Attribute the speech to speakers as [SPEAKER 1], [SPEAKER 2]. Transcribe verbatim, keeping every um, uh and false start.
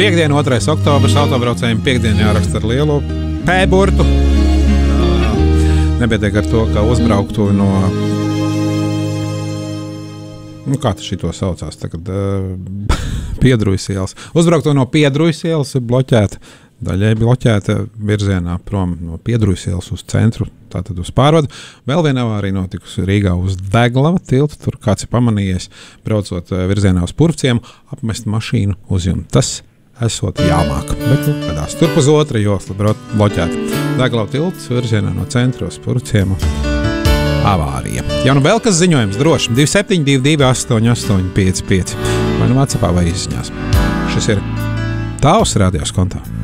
[SPEAKER 1] Piektdien, otrais oktobrs, autobraucējiem piekdien jāraksta ar lielu pēburtu. Nepietiek ar to, ka uzbrauktu no... Nu, kā tas šito saucās tagad? Uh, Piedrujas ielas. Uzbrauktu no Piedrujas ielas ir bloķēta. Daļai bloķēta virzienā prom no Piedrujas ielas uz centru, tātad uz pārvadu. Vēl viena avārija notikusi Rīgā uz Deglava tiltu. Tur kāds ir pamanījies, braucot virzienā uz Purvciemu, apmest mašīnu uz jumta. Tas esot jāmāk. Bet nu, kādās tur uz otra josla bloķēta. Deglava tilts virzienā no centra uz Purvciemu. Avārija. Ja nu vēl kas ziņojums, droši divi septiņi divi divi astoņi astoņi pieci pieci vai nu WhatsAppā vai izziņās. Šis ir Tavs radios kontā.